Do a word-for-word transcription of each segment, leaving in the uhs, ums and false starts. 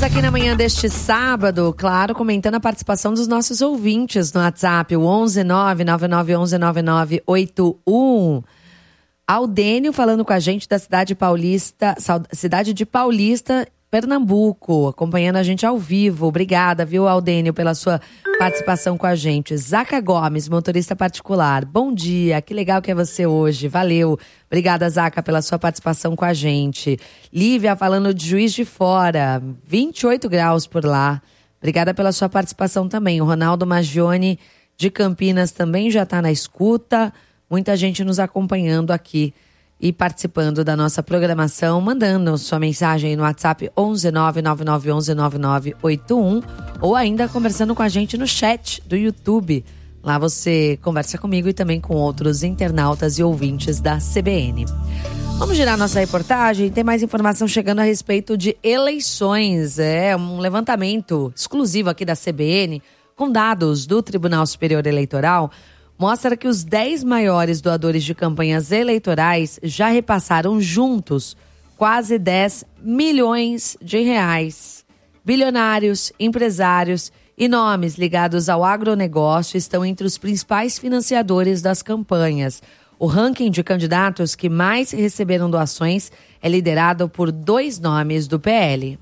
Estamos aqui na manhã deste sábado, claro, comentando a participação dos nossos ouvintes no WhatsApp, o onze nove nove nove um um nove nove oito um. Aldênio falando com a gente da cidade paulista, cidade de Paulista, Pernambuco, acompanhando a gente ao vivo. Obrigada, viu, Aldênio, pela sua participação com a gente. Zaca Gomes, motorista particular. Bom dia, que legal que é você hoje. Valeu. Obrigada, Zaca, pela sua participação com a gente. Lívia falando de Juiz de Fora, vinte e oito graus por lá. Obrigada pela sua participação também. O Ronaldo Magione de Campinas também já está na escuta. Muita gente nos acompanhando aqui e participando da nossa programação, mandando sua mensagem no WhatsApp onze nove nove nove um um nove nove oito um ou ainda conversando com a gente no chat do YouTube. Lá você conversa comigo e também com outros internautas e ouvintes da C B N. Vamos girar nossa reportagem, tem mais informação chegando a respeito de eleições. É um levantamento exclusivo aqui da C B N, com dados do Tribunal Superior Eleitoral, mostra que os dez maiores doadores de campanhas eleitorais já repassaram juntos quase dez milhões de reais. Bilionários, empresários e nomes ligados ao agronegócio estão entre os principais financiadores das campanhas. O ranking de candidatos que mais receberam doações é liderado por dois nomes do P L.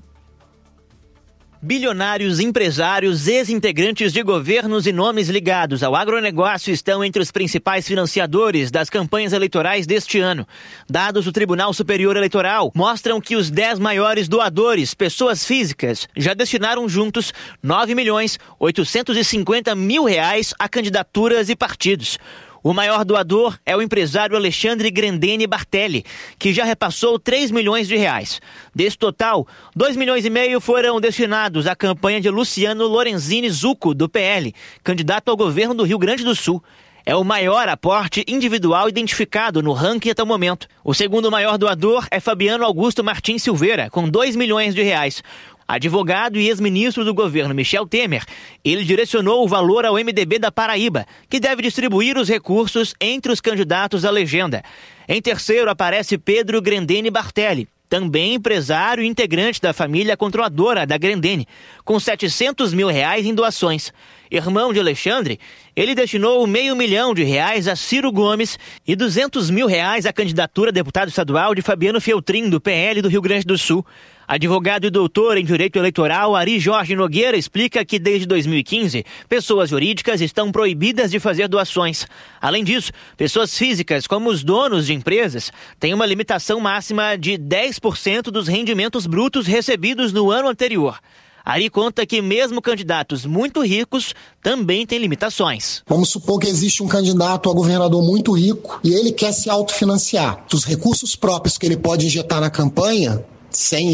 Bilionários, empresários, ex-integrantes de governos e nomes ligados ao agronegócio estão entre os principais financiadores das campanhas eleitorais deste ano. Dados do Tribunal Superior Eleitoral mostram que os dez maiores doadores, pessoas físicas, já destinaram juntos nove milhões oitocentos e cinquenta mil reais a candidaturas e partidos. O maior doador é o empresário Alexandre Grendene Bartelli, que já repassou três milhões de reais. Desse total, dois milhões e meio foram destinados à campanha de Luciano Lorenzini Zucco, do P L, candidato ao governo do Rio Grande do Sul. É o maior aporte individual identificado no ranking até o momento. O segundo maior doador é Fabiano Augusto Martins Silveira, com dois milhões de reais. Advogado e ex-ministro do governo Michel Temer, ele direcionou o valor ao M D B da Paraíba, que deve distribuir os recursos entre os candidatos à legenda. Em terceiro aparece Pedro Grendene Bartelli, também empresário e integrante da família controladora da Grendene, com setecentos mil reais em doações. Irmão de Alexandre, ele destinou meio milhão de reais a Ciro Gomes e duzentos mil reais à candidatura a deputado estadual de Fabiano Feltrin, do P L do Rio Grande do Sul. Advogado e doutor em Direito Eleitoral, Ari Jorge Nogueira explica que desde dois mil e quinze, pessoas jurídicas estão proibidas de fazer doações. Além disso, pessoas físicas, como os donos de empresas, têm uma limitação máxima de dez por cento dos rendimentos brutos recebidos no ano anterior. Ari conta que mesmo candidatos muito ricos também têm limitações. Vamos supor que existe um candidato a governador muito rico e ele quer se autofinanciar. Dos recursos próprios que ele pode injetar na campanha, sem